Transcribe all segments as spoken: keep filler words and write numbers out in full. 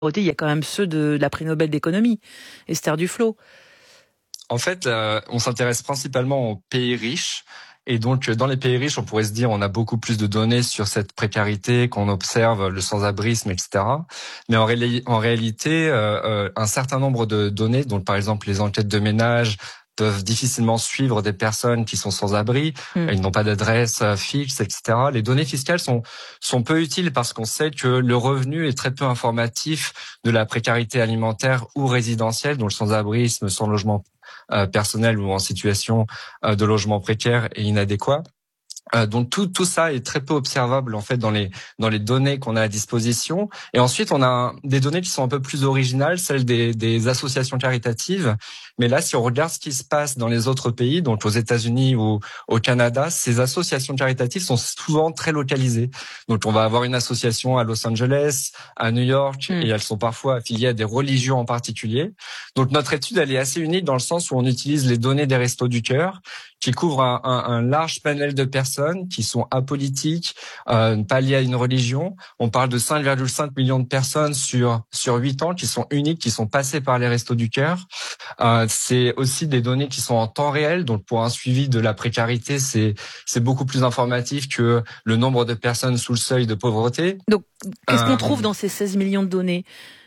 il y a quand même ceux de la prix Nobel d'économie, Esther Duflo. En fait, euh, on s'intéresse principalement aux pays riches. Et donc, dans les pays riches, on pourrait se dire on a beaucoup plus de données sur cette précarité, qu'on observe le sans-abrisme, et cetera. Mais en, ré- en réalité, euh, euh, un certain nombre de données, donc par exemple les enquêtes de ménage, peuvent difficilement suivre des personnes qui sont sans abri, mmh. Ils n'ont pas d'adresse fixe, et cetera. Les données fiscales sont sont peu utiles parce qu'on sait que le revenu est très peu informatif de la précarité alimentaire ou résidentielle, dont le sans-abrisme, sans logement euh, personnel ou en situation euh, de logement précaire et inadéquat. Euh, donc tout tout ça est très peu observable en fait dans les dans les données qu'on a à disposition. Et ensuite on a un, des données qui sont un peu plus originales, celles des des associations caritatives. Mais là, si on regarde ce qui se passe dans les autres pays, donc aux États-Unis ou au Canada, ces associations caritatives sont souvent très localisées. Donc on va avoir une association à Los Angeles, à New York, mmh. et elles sont parfois affiliées à des religions en particulier. Donc notre étude elle est assez unique dans le sens où on utilise les données des Restos du Cœur, qui couvrent un, un, un large panel de personnes qui sont apolitiques, euh, pas liées à une religion. On parle de cinq virgule cinq millions de personnes sur sur huit ans qui sont uniques, qui sont passées par les Restos du Cœur. Euh, c'est aussi des données qui sont en temps réel, donc pour un suivi de la précarité, c'est c'est beaucoup plus informatif que le nombre de personnes sous le seuil de pauvreté. Donc, qu'est-ce qu'on euh, trouve dans ces seize millions de données ?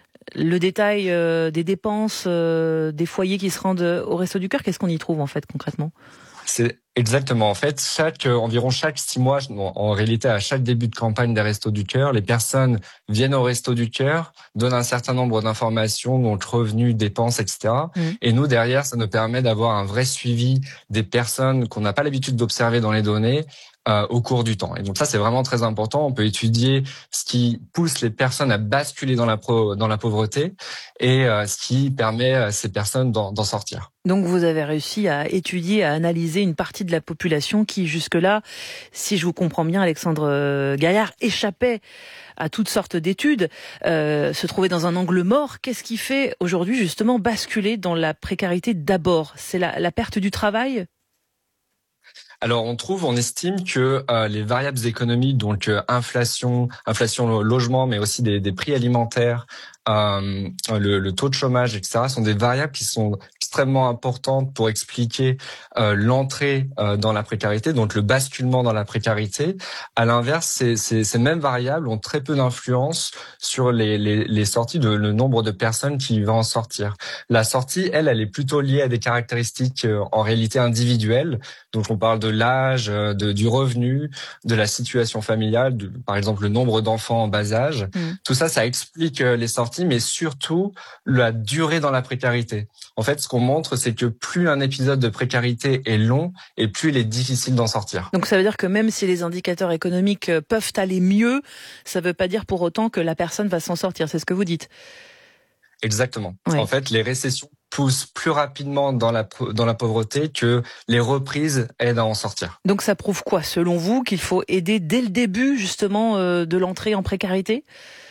Le détail euh, des dépenses, euh, des foyers qui se rendent au Resto du Cœur, qu'est-ce qu'on y trouve en fait concrètement ? C'est exactement. En fait, chaque euh, environ chaque six mois, en, en réalité à chaque début de campagne des Restos du Cœur, les personnes viennent au Resto du Cœur, donnent un certain nombre d'informations, donc revenus, dépenses, et cetera. Mmh. Et nous derrière, ça nous permet d'avoir un vrai suivi des personnes qu'on n'a pas l'habitude d'observer dans les données. Euh, au cours du temps. Et donc ça, c'est vraiment très important. On peut étudier ce qui pousse les personnes à basculer dans la, pro, dans la pauvreté et euh, ce qui permet à ces personnes d'en, d'en sortir. Donc vous avez réussi à étudier, à analyser une partie de la population qui jusque-là, si je vous comprends bien, Alexandre Gaillard, échappait à toutes sortes d'études, euh, se trouvait dans un angle mort. Qu'est-ce qui fait aujourd'hui justement basculer dans la précarité d'abord ? C'est la, la perte du travail ? Alors on trouve, on estime que euh, les variables économiques, donc euh, inflation, inflation logement, mais aussi des, des prix alimentaires, euh, le, le taux de chômage, et cetera, sont des variables qui sont extrêmement importantes pour expliquer euh, l'entrée euh, dans la précarité, donc le basculement dans la précarité. À l'inverse, ces, ces, ces mêmes variables ont très peu d'influence sur les, les, les sorties, de, le nombre de personnes qui vont en sortir. La sortie, elle, elle est plutôt liée à des caractéristiques euh, en réalité individuelles. Donc on parle de l'âge, de, du revenu, de la situation familiale, de, par exemple le nombre d'enfants en bas âge. Mmh. Tout ça, ça explique les sorties, mais surtout la durée dans la précarité. En fait, ce qu'on montre, c'est que plus un épisode de précarité est long et plus il est difficile d'en sortir. Donc ça veut dire que même si les indicateurs économiques peuvent aller mieux, ça ne veut pas dire pour autant que la personne va s'en sortir. C'est ce que vous dites. Exactement. Oui. En fait, les récessions poussent plus rapidement dans la, dans la pauvreté que les reprises aident à en sortir. Donc ça prouve quoi, selon vous, qu'il faut aider dès le début, justement, euh, de l'entrée en précarité ?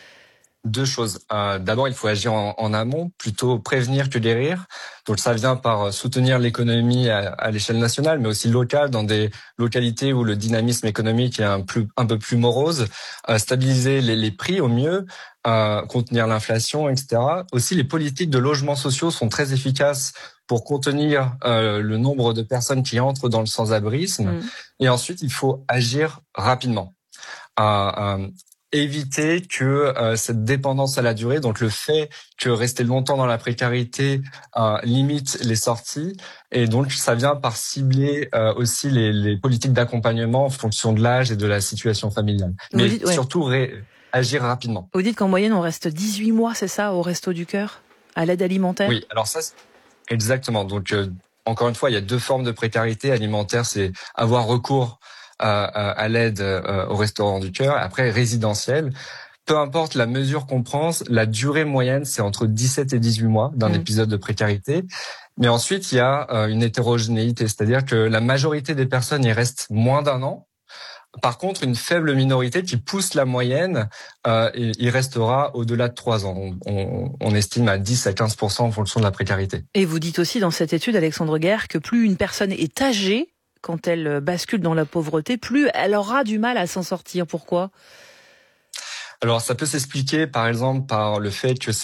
Deux choses. Euh, d'abord, il faut agir en, en amont, plutôt prévenir que guérir. Donc ça vient par soutenir l'économie à, à l'échelle nationale, mais aussi locale, dans des localités où le dynamisme économique est un, plus, un peu plus morose. Euh, stabiliser les, les prix au mieux, euh, contenir l'inflation, et cetera. Aussi, les politiques de logements sociaux sont très efficaces pour contenir euh, le nombre de personnes qui entrent dans le sans-abrisme. Mmh. Et ensuite, il faut agir rapidement. Euh, euh, éviter que euh, cette dépendance à la durée, donc le fait que rester longtemps dans la précarité euh, limite les sorties, et donc ça vient par cibler euh, aussi les, les politiques d'accompagnement en fonction de l'âge et de la situation familiale. Vous Mais dites, ouais. surtout ré- agir rapidement. Vous dites qu'en moyenne on reste dix-huit mois, c'est ça, au Resto du Cœur, à l'aide alimentaire ? Oui, alors ça, c'est... exactement. Donc euh, encore une fois, il y a deux formes de précarité alimentaire, c'est avoir recours à, à, à l'aide euh, au Restaurant du Cœur. Après, résidentiel, peu importe la mesure qu'on prend, la durée moyenne, c'est entre dix-sept et dix-huit mois d'un mmh. épisode de précarité. Mais ensuite, il y a euh, une hétérogénéité, c'est-à-dire que la majorité des personnes y restent moins d'un an. Par contre, une faible minorité qui pousse la moyenne, euh, il restera au-delà de trois ans. On, on, on estime à dix à quinze pour cent en fonction de la précarité. Et vous dites aussi dans cette étude, Alexandre Guerre, que plus une personne est âgée, quand elle bascule dans la pauvreté, plus elle aura du mal à s'en sortir. Pourquoi ? Alors, ça peut s'expliquer, par exemple, par le fait que